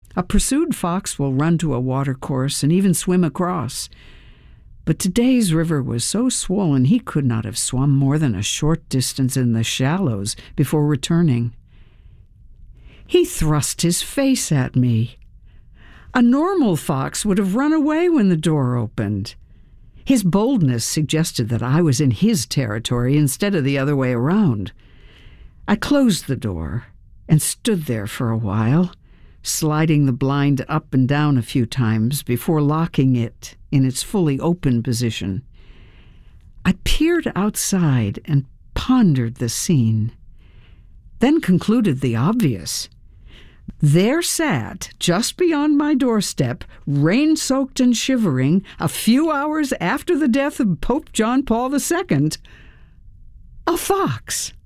A pursued fox will run to a watercourse and even swim across. But today's river was so swollen he could not have swum more than a short distance in the shallows before returning. He thrust his face at me. A normal fox would have run away when the door opened. His boldness suggested that I was in his territory instead of the other way around. I closed the door and stood there for a while, sliding the blind up and down a few times before locking it in its fully open position. I peered outside and pondered the scene, then concluded the obvious. There sat, just beyond my doorstep, rain-soaked and shivering, a few hours after the death of Pope John Paul II, a fox.